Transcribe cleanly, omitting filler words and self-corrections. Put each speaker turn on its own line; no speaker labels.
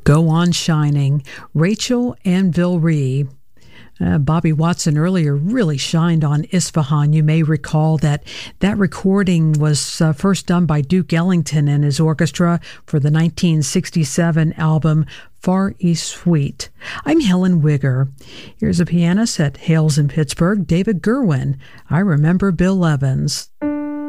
Go On Shining, Rachel and Vilree. Bobby Watson earlier really shined on Isfahan. You may recall that recording was first done by Duke Ellington and his orchestra for the 1967 album Far East Suite. I'm Helen Wigger. Here's a pianist that hails in Pittsburgh, David Gerwin. I Remember Bill Evans.